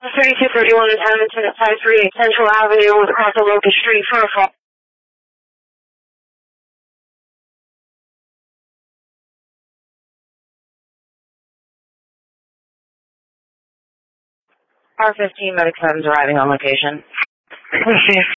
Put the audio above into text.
3231 in Hamilton at 538 Central Avenue with across the Locust Street for a call. R15 Medic 7's arriving on location. Received.